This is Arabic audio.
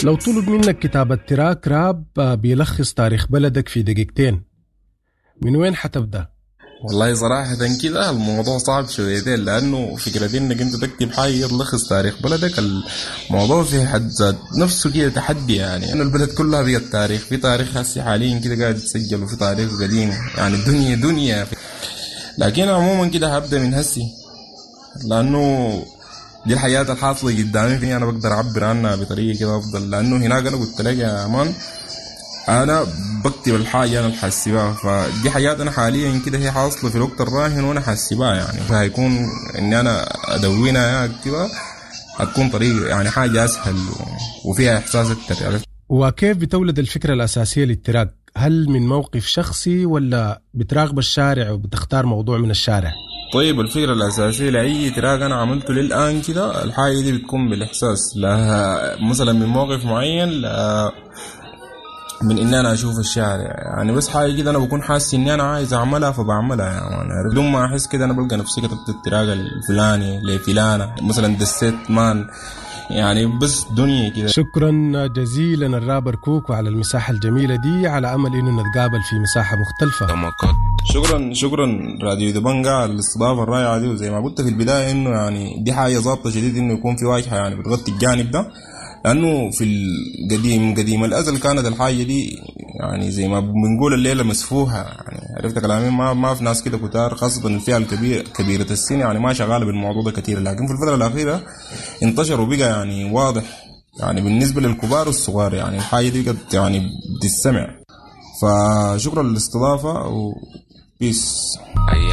لو طلب منك كتابة تراك راب بيلخص تاريخ بلدك في دقيقتين، من وين حتبدأ؟ والله صراحة كده الموضوع صعب شويتين، لأنه فكرة إنك أنت تكتب حاجة تلخص تاريخ بلدك، الموضوع في حد ذات نفسه كده تحدي. يعني إنه البلد كلها بيها التاريخ، في تاريخ هسي حاليا كده قاعد يتسجل، وفي تاريخ قديم، يعني الدنيا دنيا. لكن عموما كده هبدأ من هسي، لأنه دي الحياة الحاصلة قدامي، فيني أنا بقدر أعبر عنها بطريقة كده أفضل. لأنه هناك أنا قلت لك يا أمان انا بكتب الحاجه انا الحاسبها، فدي حاجات انا حاليا كده هي حاصله في الوقت الراهن وانا حاسبها، يعني فهيكون اني انا ادونها اكتبها هتكون طريقه يعني حاجه اسهل وفيها احساس اكتر. يعني وكيف بتولد الفكرة الأساسية للتراك؟ هل من موقف شخصي ولا بتراقب الشارع وبتختار موضوع من الشارع؟ طيب الفكرة الأساسية لأي تراك أنا عملته للآن كده، الحاجة دي بتكون بالإحساس، لا مثلا من موقف معين، لا من إن أنا أشوف الشارع، يعني بس حاجة كده أنا بكون حاسس إني أنا عايز أعملها فبعملها. يعني بدون ما أحس كده أنا بلقى نفسي كتبت التراك الفلاني لفلانة، مثلا دسيت مان، يعني بس دنيا كده. شكرا جزيلا الرابر كوكو على المساحة الجميلة دي، على أمل إنه نتقابل في مساحة مختلفة. شكرا راديو دبنجا على الاستضافة الرائعة دي، وزي ما قلت في البداية إنه يعني دي حاجة ظابطة شديد إنه يكون في واجهة يعني بتغطي الجانب ده، لأنه في قديم الأزل كانت الحاجة دي يعني زي ما بنقول الليلة مسفوها. يعني عرفت كلامي، ما في ناس كده كتار، خاصة الفئة كبيرة السن يعني ما شغالة بالموضوع ده كتير، لكن في الفترة الأخيرة انتشر وبقى يعني واضح يعني بالنسبة للكبار والصغار، يعني الحاجة دي قد يعني بتستمع. فشكرا للاستضافة وبيس.